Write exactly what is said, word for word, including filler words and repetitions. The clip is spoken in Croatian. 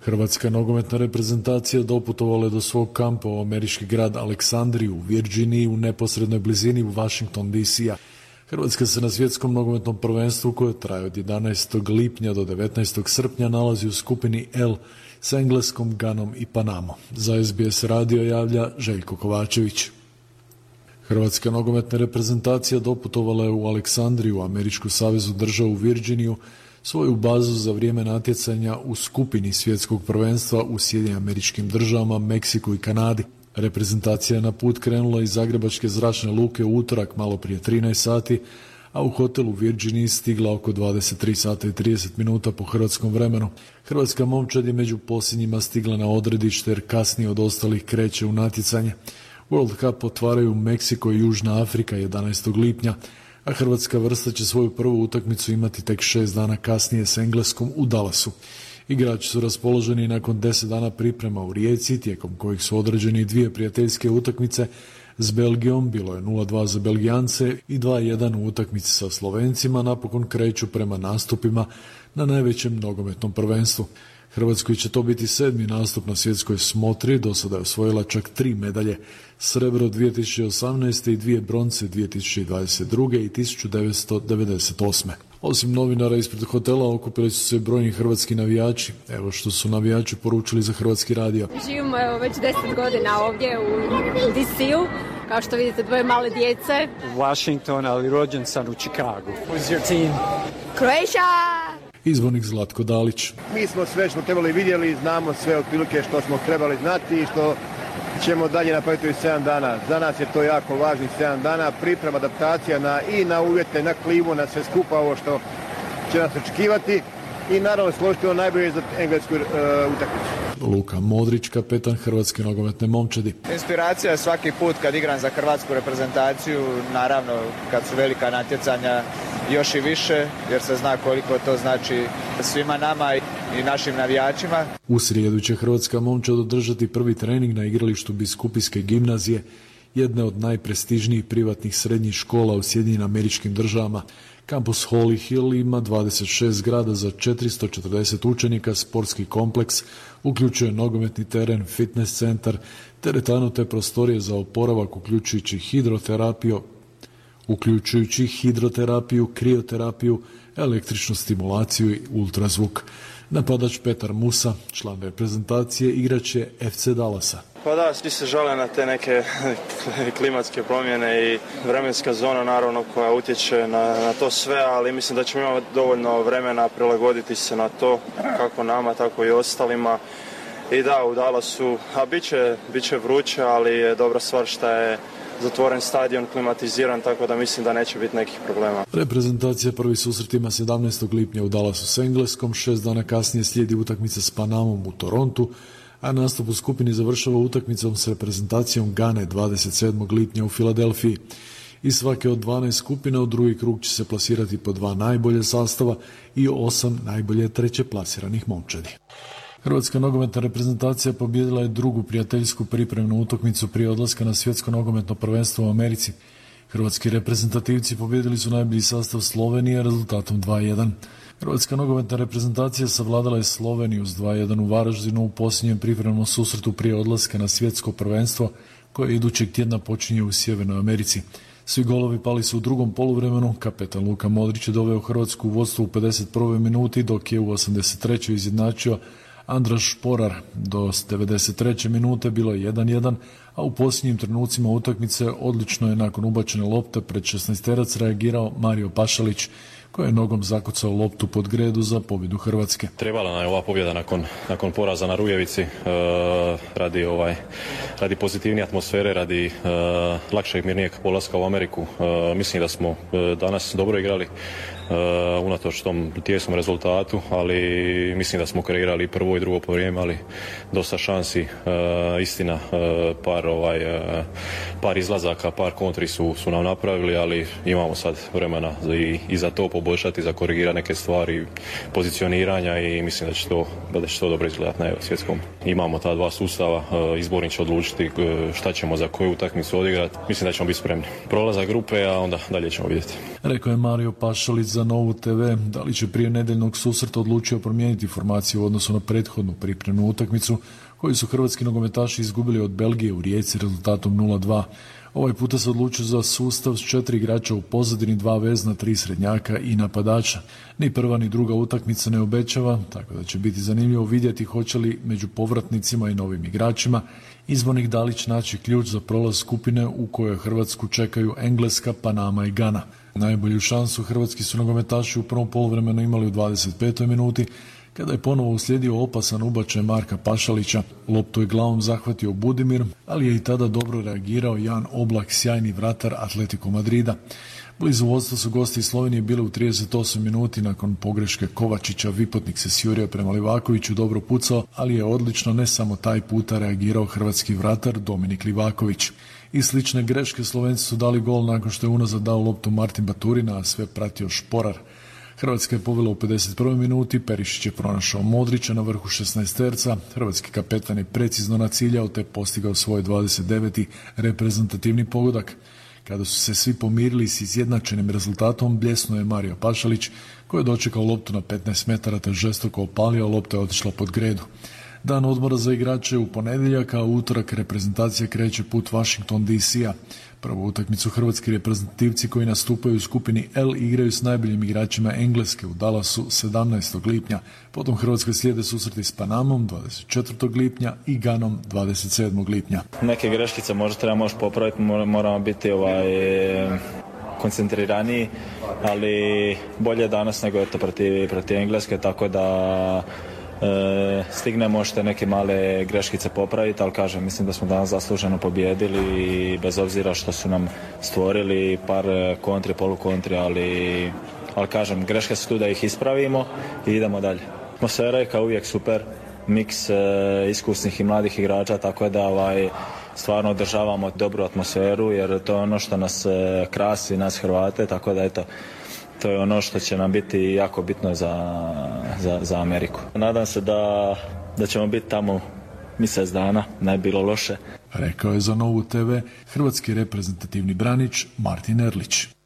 Hrvatska nogometna reprezentacija doputovala je do svog kampa u američki grad Aleksandriju u Virginiji u neposrednoj blizini Washington D C-a. Hrvatska se na svjetskom nogometnom prvenstvu koje traje od jedanaestog lipnja do devetnaestog srpnja nalazi u skupini L s Engleskom, Ganom i Panamom. Za S B S radio javlja Željko Kovačević. Hrvatska nogometna reprezentacija doputovala je u Aleksandriju, američku saveznu državu u Virginiju, svoju bazu za vrijeme natjecanja u skupini svjetskog prvenstva u Sjedinjenim Američkim Državama, Meksiku i Kanadi. Reprezentacija je na put krenula iz Zagrebačke zračne luke u utorak malo prije trinaest sati, a u hotel u Virginiji stigla oko dvadeset tri sata i trideset minuta po hrvatskom vremenu. Hrvatska momčad je među posljednjima stigla na odredište jer kasnije od ostalih kreće u natjecanje. World Cup otvaraju Meksiko i Južna Afrika jedanaestog lipnja, a hrvatska vrsta će svoju prvu utakmicu imati tek šest dana kasnije s Engleskom u Dallasu. Igrači su raspoloženi nakon deset dana priprema u Rijeci, tijekom kojih su određeni dvije prijateljske utakmice s Belgijom, bilo je nula dva za Belgijance i dva jedan u utakmici sa Slovencima, napokon kreću prema nastupima na najvećem nogometnom prvenstvu. Hrvatskoj će to biti sedmi nastup na svjetskoj smotri, do sada je osvojila čak tri medalje, srebro dvije tisuće osamnaeste i dvije bronce dvije tisuće dvadeset druge i tisuću devetsto devedeset osme. Osim novinara ispred hotela okupili su se brojni hrvatski navijači. Evo što su navijači poručili za Hrvatski radio. Živimo evo, već deset godina ovdje u D C-u. Kao što vidite, dvoje male djece. Washington, ali rođen sam u Chicagu. Who's your team? Croatia! Izbornik Zlatko Dalić. Mi smo sve što trebali vidjeli, znamo sve otprilike što smo trebali znati i što ćemo dalje napraviti u sedam dana. Za nas je to jako važnih sedam dana, priprema, adaptacija na, i na uvjete, na klimu, na sve skupa ovo što će nas očekivati i naravno složiti ono najbolje za englesku uh, utakmicu. Luka Modrić, kapetan Hrvatske nogometne momčadi. Inspiracija je svaki put kad igram za hrvatsku reprezentaciju, naravno kad su velika natjecanja još i više, jer se zna koliko to znači svima nama i našim navijačima. U srijedu će hrvatska momčad održati prvi trening na igralištu Biskupijske gimnazije, jedne od najprestižnijih privatnih srednjih škola u Sjedinjenim Američkim Državama. Kampus Holly Hill ima dvadeset šest zgrada za četiristo četrdeset učenika, sportski kompleks, uključuje nogometni teren, fitness centar, teretanu te prostorije za oporavak uključujući hidroterapiju, uključujući hidroterapiju, krioterapiju, električnu stimulaciju i ultrazvuk. Napadač Petar Musa, član reprezentacije, igraće F C Dallasa. Pa da, svi se žale na te neke klimatske promjene i vremenska zona naravno koja utječe na, na to sve, ali mislim da ćemo imati dovoljno vremena prilagoditi se na to, kako nama, tako i ostalima. I da, u Dallasu, a bit će, bit će vruće, ali je dobra stvar što je zatvoren stadion, klimatiziran, tako da mislim da neće biti nekih problema. Reprezentacija prvi susret ima sedamnaestog lipnja u Dallasu s Engleskom, šest dana kasnije slijedi utakmica s Panamom u Torontu, a nastup u skupini završava utakmicom s reprezentacijom Gane dvadeset sedmog lipnja u Filadelfiji. Iz svake od dvanaest skupina u drugi krug će se plasirati po dva najbolje sastava i osam najbolje treće plasiranih momčadi. Hrvatska nogometna reprezentacija pobijedila je drugu prijateljsku pripremnu utakmicu prije odlaska na svjetsko nogometno prvenstvo u Americi. Hrvatski reprezentativci pobijedili su najbolji sastav Slovenije rezultatom dva jedan. Hrvatska nogometna reprezentacija savladala je Sloveniju s dva jedan u Varaždinu u posljednjem pripremnom susretu prije odlaska na svjetsko prvenstvo koje idućeg tjedna počinje u Sjevernoj Americi. Svi golovi pali su u drugom poluvremenu, kapetan Luka Modrić je doveo Hrvatsku u vodstvo u pedeset prvoj minuti, dok je u osamdeset trećoj izjednačio Andraš Šporar. Do devedeset treće minute bilo je jedan jedan, a u posljednjim trenucima utakmice odlično je nakon ubačene lopte pred šesnaesterac reagirao Mario Pašalić, koji je nogom zakucao loptu pod gredu za pobjedu Hrvatske. Trebala nam je ova pobjeda nakon, nakon poraza na Rujevici, e, radi, ovaj, radi pozitivnije atmosfere, radi e, lakšeg mirnijeg polaska u Ameriku. E, mislim da smo e, danas dobro igrali, Uh, unatoč tom tijesnom rezultatu, ali mislim da smo kreirali prvo i drugo po vrijeme, ali dosta šansi, uh, istina, uh, par, ovaj, uh, par izlazaka, par kontri su, su nam napravili, ali imamo sad vremena i, i za to poboljšati, za korigirati neke stvari pozicioniranja i mislim da će to, da će to dobro izgledati na svjetskom. Imamo ta dva sustava, uh, izbornik će odlučiti uh, šta ćemo za koju utakmicu odigrati. Mislim da ćemo biti spremni. Prolazak grupe, a onda dalje ćemo vidjeti. Rekao je Mario Pašalić za Novu te ve. Dalić je prije nedeljnog susreta odlučio promijeniti formaciju u odnosu na prethodnu pripremnu utakmicu koju su hrvatski nogometaši izgubili od Belgije u Rijeci rezultatom nula dva. Ovaj puta se odlučio za sustav s četiri igrača u pozadini, dva vezna, tri srednjaka i napadača. Ni prva ni druga utakmica ne obećava, tako da će biti zanimljivo vidjeti hoće li među povratnicima i novim igračima izbornik Dalić naći ključ za prolaz skupine u kojoj Hrvatsku čekaju Engleska, Panama i Gana. Najbolju šansu hrvatski su nogometaši u prvom poluvremenu imali u dvadeset petoj minuti, kada je ponovo uslijedio opasan ubačaj Marka Pašalića. Loptu je glavom zahvatio Budimir, ali je i tada dobro reagirao Jan Oblak, sjajni vratar Atletico Madrida. Blizu vodstva su gosti iz Slovenije bili u trideset osmoj minuti nakon pogreške Kovačića. Vipotnik se sjurio prema Livakoviću, dobro pucao, ali je odlično ne samo taj puta reagirao hrvatski vratar Dominik Livaković. I slične greške Slovenci su dali gol nakon što je unazad dao loptu Martin Baturina, a sve pratio Šporar. Hrvatska je povela u pedeset prvoj minuti, Perišić je pronašao Modrića na vrhu šesnaesterca, hrvatski kapetan je precizno naciljao te postigao svoj dvadeset deveti reprezentativni pogodak. Kada su se svi pomirili s izjednačenim rezultatom, bljesnuo je Mario Pašalić koji je dočekao loptu na petnaest metara te žestoko opalio, lopta je otišla pod gredu. Dan odmora za igrače u ponedjeljak, a u utorak reprezentacija kreće put Washington D C-a. Prvu utakmicu hrvatski reprezentativci koji nastupaju u skupini L igraju s najboljim igračima Engleske u Dallasu sedamnaestog lipnja. Potom Hrvatskoj slijede susreti s Panamom dvadeset četvrtog lipnja i Ganom dvadeset sedmog lipnja. Neke greškice možda treba možda popraviti, moramo biti ovaj, koncentriraniji, ali bolje danas nego je to protiv, protiv Engleske, tako da E, stigne možete neke male greškice popraviti, ali kažem, mislim da smo danas zasluženo pobijedili i bez obzira što su nam stvorili par kontri, polukontri, ali, ali kažem, greške su tu da ih ispravimo i idemo dalje. Atmosfera je kao uvijek super, miks e, iskusnih i mladih igrača, tako da ovaj, stvarno održavamo dobru atmosferu jer to je ono što nas e, krasi, nas Hrvate, tako da eto, to je ono što će nam biti jako bitno za, za, za Ameriku. Nadam se da, da ćemo biti tamo mjesec dana, ne bilo loše. Rekao je za Novu te ve hrvatski reprezentativni branič Martin Erlić.